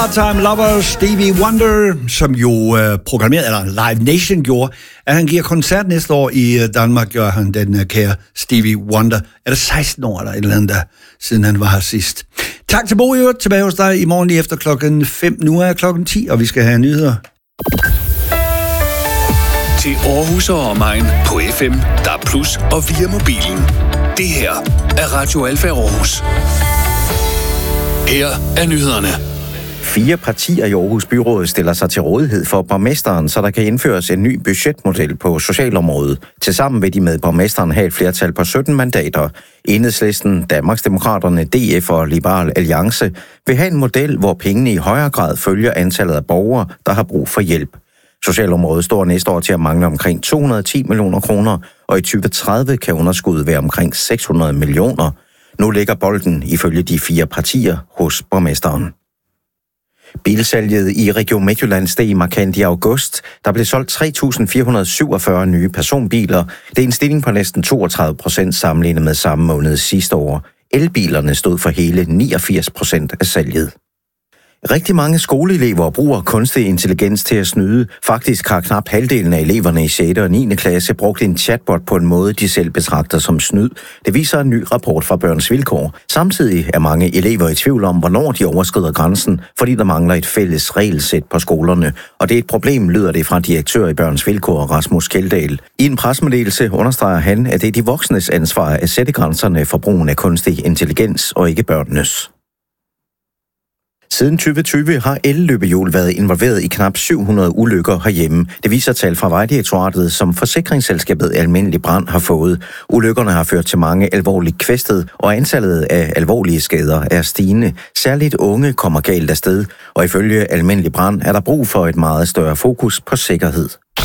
Part-Time Lovers, Stevie Wonder, som jo programmerede, eller Live Nation gjorde, at han giver koncert næste år i Danmark, gør han den kære Stevie Wonder. Er det 16 år eller et eller andet der, siden han var her sidst. Tak til Bo, jo tilbage hos dig i morgen lige efter klokken 5. Nu er klokken 10, og vi skal have nyheder. Til Aarhus og omegn på FM, DAB+ og via mobilen. Det her er Radio Alfa Aarhus. Her er nyhederne. 4 partier i Aarhus Byråd stiller sig til rådighed for borgmesteren, så der kan indføres en ny budgetmodel på socialområdet. Tilsammen vil de med borgmesteren have et flertal på 17 mandater. Enhedslisten, Danmarksdemokraterne, DF og Liberal Alliance vil have en model, hvor pengene i højere grad følger antallet af borgere, der har brug for hjælp. Socialområdet står næste år til at mangle omkring 210 millioner kroner, og i 2030 kan underskuddet være omkring 600 millioner. Nu ligger bolden ifølge de 4 partier hos borgmesteren. Bilsalget i Region Midtjylland steg markant i august. Der blev solgt 3.447 nye personbiler. Det er en stigning på næsten 32% sammenlignet med samme måned sidste år. Elbilerne stod for hele 89% af salget. Rigtig mange skoleelever bruger kunstig intelligens til at snyde. Faktisk har knap halvdelen af eleverne i 6. og 9. klasse brugt en chatbot på en måde, de selv betragter som snyd. Det viser en ny rapport fra Børns Vilkår. Samtidig er mange elever i tvivl om, hvornår de overskrider grænsen, fordi der mangler et fælles regelsæt på skolerne. Og det er et problem, lyder det fra direktør i Børns Vilkår, Rasmus Kjeldahl. I en pressemeddelelse understreger han, at det er de voksnes ansvar at sætte grænserne for brugen af kunstig intelligens og ikke børnenes. Siden 2020 har elløbehjul været involveret i knap 700 ulykker herhjemme. Det viser tal fra Vejdirektoratet, som forsikringsselskabet Almindelig Brand har fået. Ulykkerne har ført til mange alvorligt kvæstet, og antallet af alvorlige skader er stigende. Særligt unge kommer galt afsted, og ifølge Almindelig Brand er der brug for et meget større fokus på sikkerhed.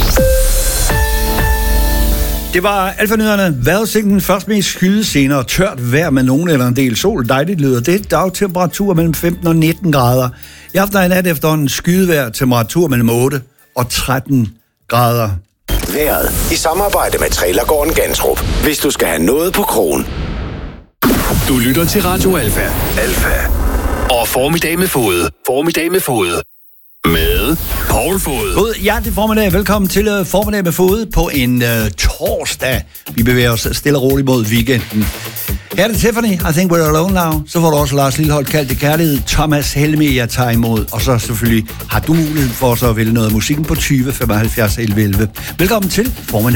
Det var Alfa-nyhederne. Vejrudsigten først mest skyde, senere tørt vejr med nogen eller en del sol. Dejligt lyder det. Dagtemperatur mellem 15 og 19 grader. I aften og i nat efter en skydevejr, temperatur mellem 8 og 13 grader. Vejret i samarbejde med Trailergården Gantrup. Hvis du skal have noget på krogen. Du lytter til Radio Alfa. Alfa. Og Formiddag med Fod. Formiddag med Fod. Med Poul Fod. God hjertelig formiddag. Velkommen til Formiddag med Fod på en torsdag. Vi bevæger os stille og roligt mod weekenden. Her er det Tiffany, I Think We're Alone Now. Så får du også Lars Lilleholdt kaldt det kærlighed. Thomas Helme, jeg tager imod. Og så selvfølgelig har du mulighed for så at vælge noget af musikken på 20 75 11 11. Velkommen til Formiddag.